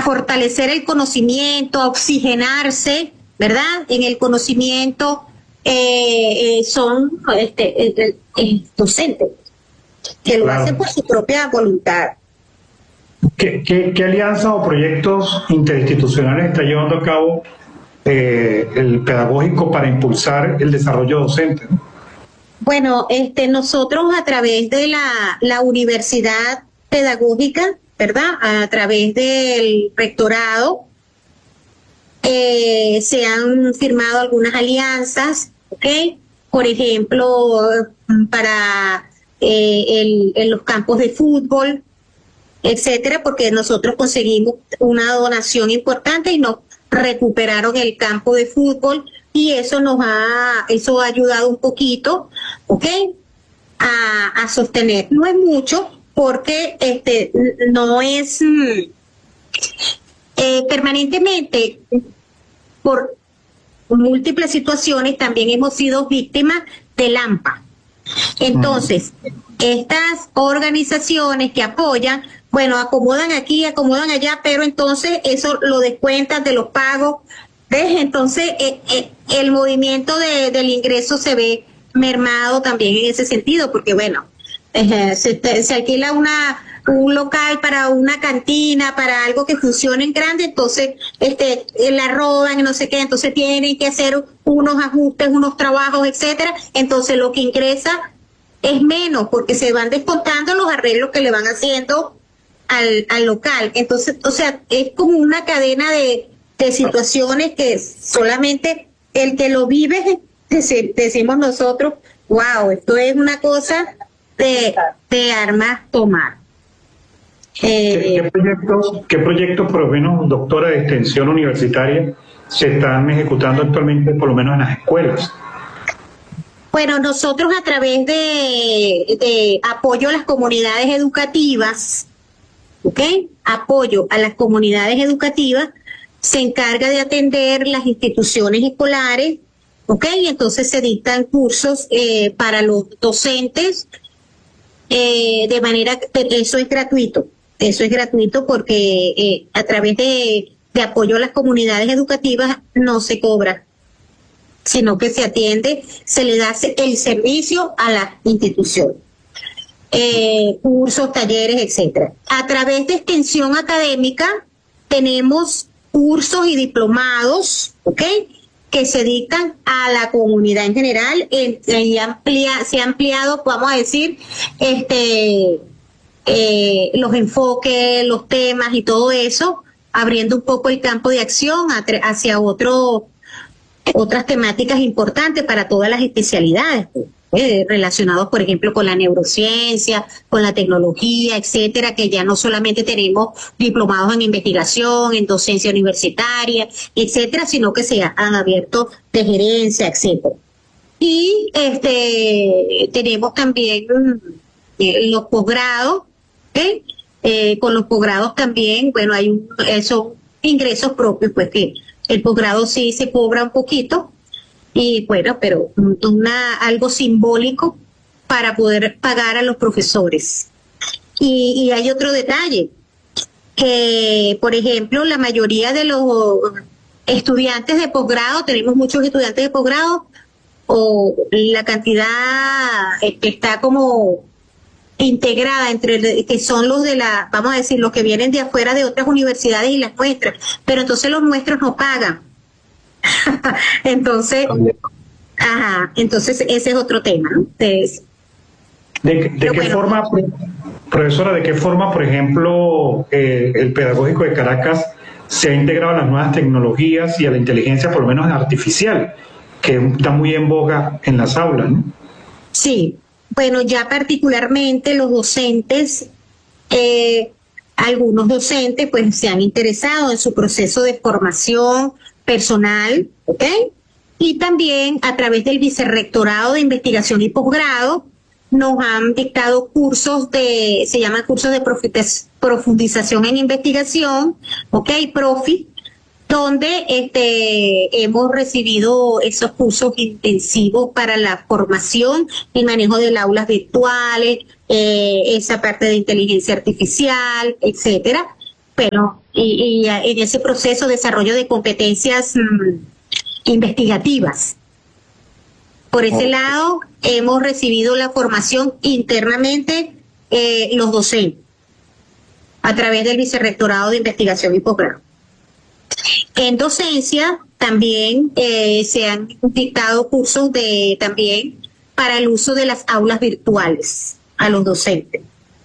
fortalecer el conocimiento, a oxigenarse, ¿verdad? En el conocimiento son docentes, que lo hacen por su propia voluntad. ¿Qué alianzas o proyectos interinstitucionales está llevando a cabo el pedagógico para impulsar el desarrollo docente, ¿no? Bueno, nosotros a través de la universidad pedagógica, ¿verdad? A través del rectorado, se han firmado algunas alianzas, ¿ok? Por ejemplo, para en los campos de fútbol, etcétera, porque nosotros conseguimos una donación importante y nos recuperaron el campo de fútbol y eso ha ayudado un poquito, ¿ok? A sostener. No es mucho porque no es permanentemente, por múltiples situaciones también hemos sido víctimas del AMPA. Entonces, estas organizaciones que apoyan, bueno, acomodan aquí, acomodan allá, pero entonces eso lo descuentan de los pagos. ¿Ves? Entonces, el movimiento del ingreso se ve mermado también en ese sentido, porque bueno, se alquila un local para una cantina, para algo que funcione en grande, entonces la roban y no sé qué, entonces tienen que hacer unos ajustes, unos trabajos, etcétera, entonces lo que ingresa es menos, porque se van descontando los arreglos que le van haciendo al local. Entonces, o sea, es como una cadena de situaciones que solamente el que lo vive, decimos nosotros, wow, esto es una cosa de armas tomar. ¿Qué proyectos, por lo menos, doctora, de extensión universitaria se están ejecutando actualmente, por lo menos en las escuelas? Bueno, nosotros a través de apoyo a las comunidades educativas, ¿ok? Apoyo a las comunidades educativas, se encarga de atender las instituciones escolares, ¿ok? Y entonces se dictan cursos para los docentes, de manera que eso es gratuito. Eso es gratuito porque a través de apoyo a las comunidades educativas no se cobra, sino que se atiende, se le da el servicio a la institución. Cursos, talleres, etcétera. A través de extensión académica tenemos cursos y diplomados, ¿ok?, que se dictan a la comunidad en general, se ha ampliado, vamos a decir, los enfoques, los temas y todo eso, abriendo un poco el campo de acción hacia otras temáticas importantes para todas las especialidades, relacionados, por ejemplo, con la neurociencia, con la tecnología, etcétera, que ya no solamente tenemos diplomados en investigación, en docencia universitaria, etcétera, sino que se han abierto de gerencia, etcétera. Y tenemos también los posgrados, con los posgrados también, bueno, son ingresos propios, pues que el posgrado sí se cobra un poquito, y bueno, pero algo simbólico para poder pagar a los profesores. Y hay otro detalle, que por ejemplo la mayoría de los estudiantes de posgrado, tenemos muchos estudiantes de posgrado, o la cantidad que está como integrada entre que son los vamos a decir, los que vienen de afuera de otras universidades y las nuestras, pero entonces los nuestros no pagan. Entonces, entonces ese es otro tema, ¿no? Entonces, ¿De qué forma, profesora, de qué forma, por ejemplo, el pedagógico de Caracas se ha integrado a las nuevas tecnologías y a la inteligencia, por lo menos artificial, que está muy en boga en las aulas, ¿no? Sí, bueno, ya particularmente los docentes, algunos docentes pues se han interesado en su proceso de formación personal, ¿ok? Y también a través del Vicerrectorado de Investigación y Posgrado nos han dictado cursos se llaman cursos de profundización en investigación, ¿ok? Profi, donde hemos recibido esos cursos intensivos para la formación y manejo de aulas virtuales, esa parte de inteligencia artificial, etcétera, bueno, y en ese proceso desarrollo de competencias investigativas. Por ese lado, hemos recibido la formación internamente los docentes, a través del Vicerrectorado de Investigación y Posgrado. En docencia también se han dictado cursos también para el uso de las aulas virtuales a los docentes.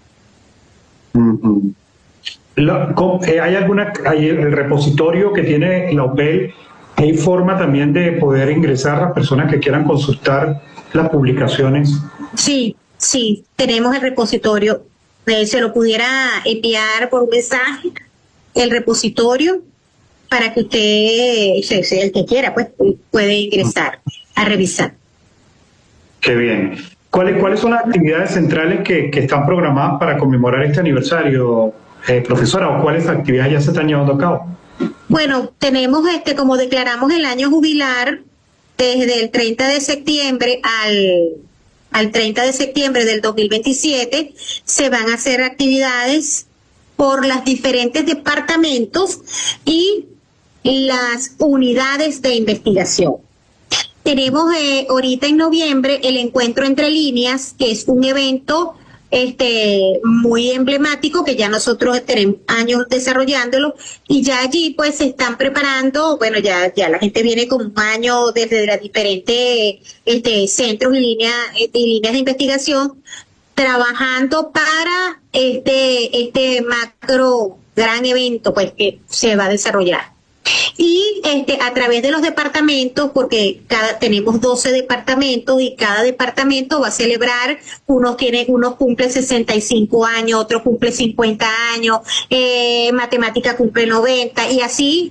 ¿Hay el repositorio que tiene la UPEL? ¿Hay forma también de poder ingresar a las personas que quieran consultar las publicaciones? Sí, tenemos el repositorio. Se lo pudiera enviar por un mensaje, el repositorio, para que usted, el que quiera, pues puede ingresar a revisar. Qué bien. ¿Cuáles son las actividades centrales que están programadas para conmemorar este aniversario, profesora, o cuáles actividades ya se están llevando a cabo? Bueno, tenemos, como declaramos el año jubilar, desde el 30 de septiembre al 30 de septiembre del 2027, se van a hacer actividades por los diferentes departamentos y las unidades de investigación. Tenemos ahorita en noviembre el Encuentro Entre Líneas, que es un evento muy emblemático, que ya nosotros tenemos años desarrollándolo, y ya allí pues se están preparando, bueno, ya la gente viene con un año desde las diferentes centros y líneas de investigación, trabajando para este macro gran evento pues que se va a desarrollar. Y a través de los departamentos, porque tenemos 12 departamentos y cada departamento va a celebrar, unos cumplen 65 años, otros cumplen 50 años, matemática cumple 90, y así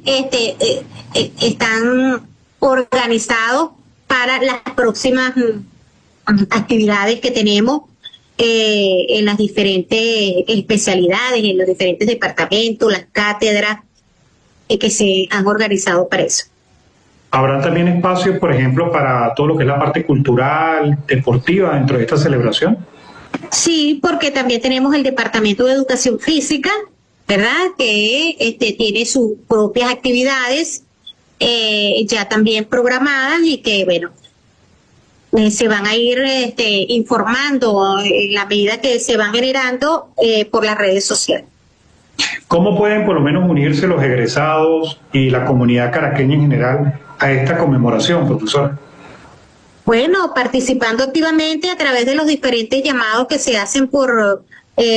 están organizados para las próximas actividades que tenemos en las diferentes especialidades, en los diferentes departamentos, las cátedras que se han organizado para eso. ¿Habrá también espacios, por ejemplo, para todo lo que es la parte cultural, deportiva dentro de esta celebración? Sí, porque también tenemos el Departamento de Educación Física, ¿verdad? Que tiene sus propias actividades ya también programadas y que, bueno, se van a ir informando en la medida que se van generando por las redes sociales. ¿Cómo pueden por lo menos unirse los egresados y la comunidad caraqueña en general a esta conmemoración, profesora? Bueno, participando activamente a través de los diferentes llamados que se hacen por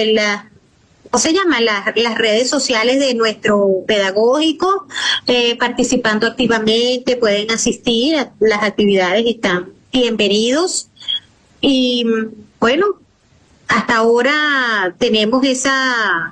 las redes sociales de nuestro pedagógico, participando activamente, pueden asistir a las actividades, están bienvenidos. Y bueno, hasta ahora tenemos esa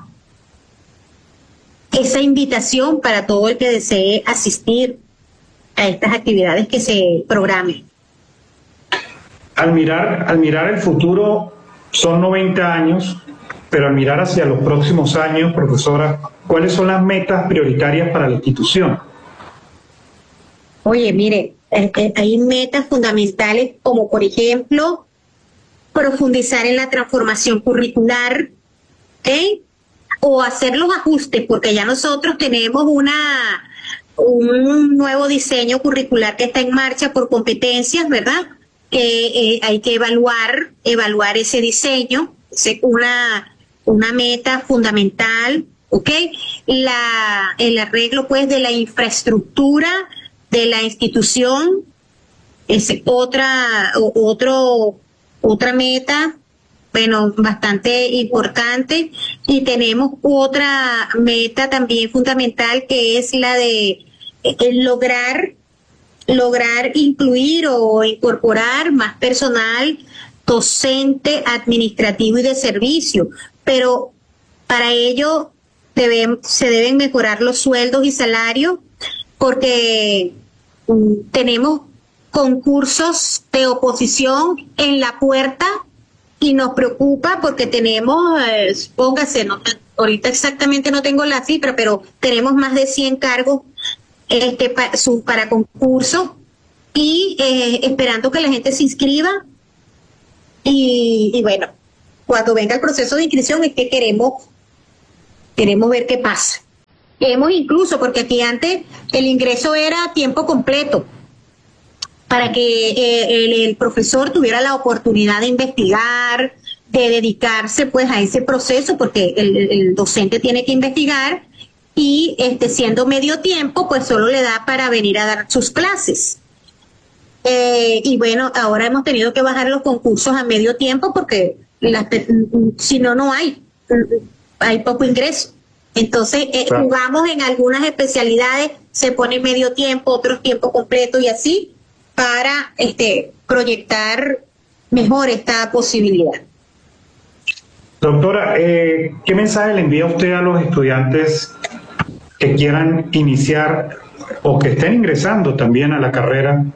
invitación para todo el que desee asistir a estas actividades que se programen. Al mirar el futuro, son 90 años, pero al mirar hacia los próximos años, profesora, ¿cuáles son las metas prioritarias para la institución? Oye, mire, hay metas fundamentales como, por ejemplo, profundizar en la transformación curricular, ¿ok? O hacer los ajustes, porque ya nosotros tenemos un nuevo diseño curricular que está en marcha por competencias, ¿verdad? Hay que evaluar ese diseño, una meta fundamental, ¿ok? El arreglo, pues, de la infraestructura de la institución es otra meta, bueno, bastante importante. Y tenemos otra meta también fundamental, que es la de lograr incluir o incorporar más personal docente, administrativo y de servicio. Pero para ello se deben mejorar los sueldos y salarios, porque tenemos concursos de oposición en la puerta y nos preocupa porque tenemos, póngase, ahorita exactamente no tengo la cifra, pero tenemos más de 100 cargos para concurso y esperando que la gente se inscriba y bueno, cuando venga el proceso de inscripción es que queremos ver qué pasa. Hemos incluso, porque aquí antes el ingreso era a tiempo completo, para que el profesor tuviera la oportunidad de investigar, de dedicarse pues a ese proceso, porque el docente tiene que investigar, y siendo medio tiempo, pues solo le da para venir a dar sus clases. Y bueno, ahora hemos tenido que bajar los concursos a medio tiempo porque si no, no hay poco ingreso. Entonces, jugamos en algunas especialidades, se pone medio tiempo, otros tiempo completo y así, para proyectar mejor esta posibilidad. Doctora, ¿qué mensaje le envía usted a los estudiantes que quieran iniciar o que estén ingresando también a la carrera,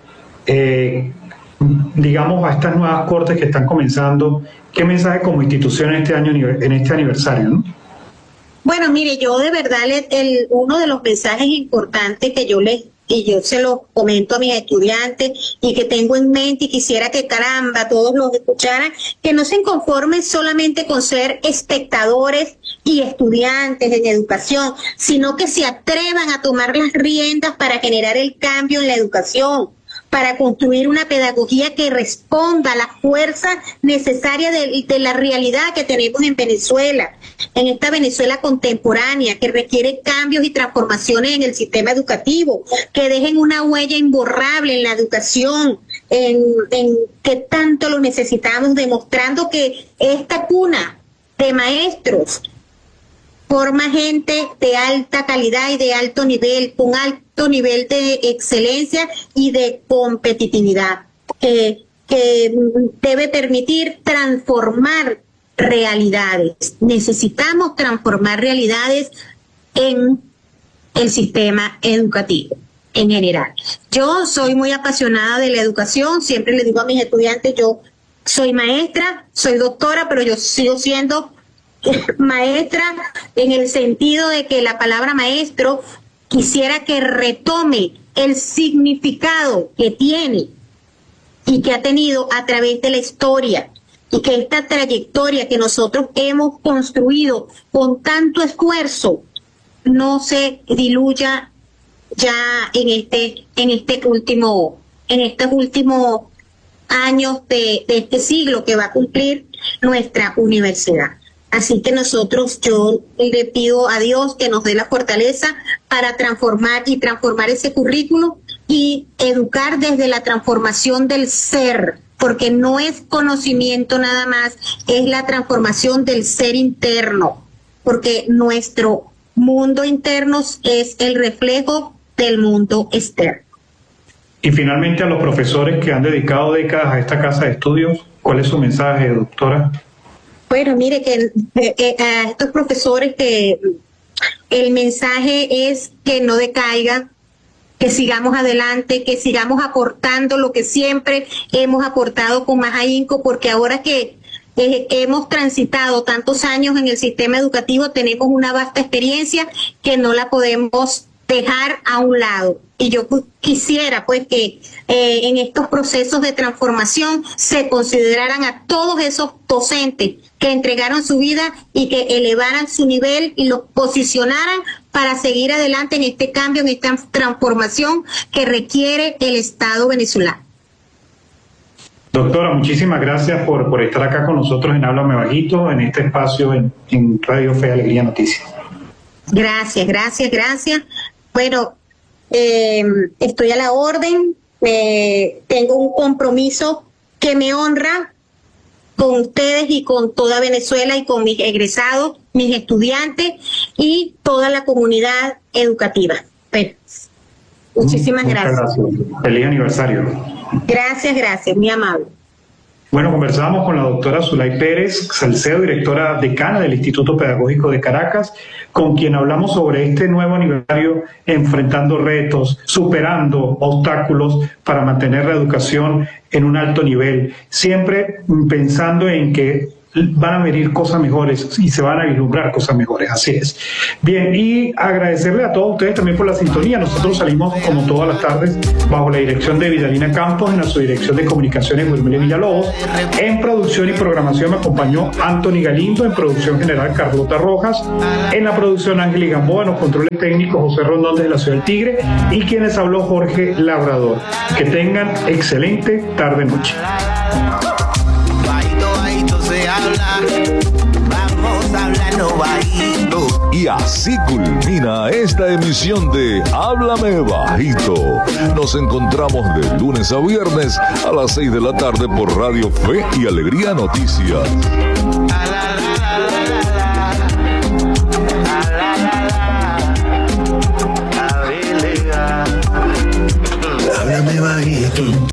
digamos, a estas nuevas cortes que están comenzando? ¿Qué mensaje como institución en este aniversario, ¿no? Bueno, mire, yo de verdad, uno de los mensajes importantes que yo se los comento a mis estudiantes y que tengo en mente y quisiera que caramba todos los escucharan, que no se conformen solamente con ser espectadores y estudiantes en educación, sino que se atrevan a tomar las riendas para generar el cambio en la educación, para construir una pedagogía que responda a la fuerza necesaria de la realidad que tenemos en Venezuela, en esta Venezuela contemporánea, que requiere cambios y transformaciones en el sistema educativo, que dejen una huella imborrable en la educación, en que tanto lo necesitamos, demostrando que esta cuna de maestros forma gente de alta calidad y de alto nivel, con alto nivel de excelencia y de competitividad, que debe permitir transformar realidades. Necesitamos transformar realidades en el sistema educativo en general. Yo soy muy apasionada de la educación, siempre le digo a mis estudiantes, yo soy maestra, soy doctora, pero yo sigo siendo maestra en el sentido de que la palabra maestro quisiera que retome el significado que tiene y que ha tenido a través de la historia, y que esta trayectoria que nosotros hemos construido con tanto esfuerzo no se diluya ya en estos últimos años de este siglo que va a cumplir nuestra universidad. Así que yo le pido a Dios que nos dé la fortaleza para transformar ese currículo y educar desde la transformación del ser, porque no es conocimiento nada más, es la transformación del ser interno, porque nuestro mundo interno es el reflejo del mundo externo. Y finalmente, a los profesores que han dedicado décadas a esta casa de estudios, ¿cuál es su mensaje, doctora? Bueno, mire, que a estos profesores que el mensaje es que no decaigan, que sigamos adelante, que sigamos aportando lo que siempre hemos aportado con más ahínco, porque ahora que hemos transitado tantos años en el sistema educativo, tenemos una vasta experiencia que no la podemos dejar a un lado. Y yo quisiera pues que en estos procesos de transformación se consideraran a todos esos docentes que entregaron su vida y que elevaran su nivel y los posicionaran para seguir adelante en este cambio, en esta transformación que requiere el Estado venezolano. Doctora, muchísimas gracias por estar acá con nosotros en Háblame Bajito, en este espacio en Radio Fe, Alegría, Noticias. Gracias. Bueno, estoy a la orden, tengo un compromiso que me honra con ustedes y con toda Venezuela y con mis egresados, mis estudiantes y toda la comunidad educativa. Bueno, muchísimas gracias. Feliz aniversario. Gracias, muy amable. Bueno, conversamos con la doctora Zulay Pérez Salcedo, directora decana del Instituto Pedagógico de Caracas, con quien hablamos sobre este nuevo aniversario, enfrentando retos, superando obstáculos para mantener la educación en un alto nivel, siempre pensando en que van a venir cosas mejores y se van a vislumbrar cosas mejores, así es. Bien, y agradecerle a todos ustedes también por la sintonía. Nosotros salimos como todas las tardes bajo la dirección de Vidalina Campos, en la subdirección de comunicaciones Wilmer Villalobos. En producción y programación me acompañó Anthony Galindo, en producción general Carlota Rojas, en la producción Ángel y Gamboa, en los controles técnicos José Rondón desde la Ciudad del Tigre, y quienes habló Jorge Labrador. Que tengan excelente tarde-noche. Y así culmina esta emisión de Háblame Bajito. Nos encontramos de lunes a viernes a las 6 de la tarde por Radio Fe y Alegría Noticias.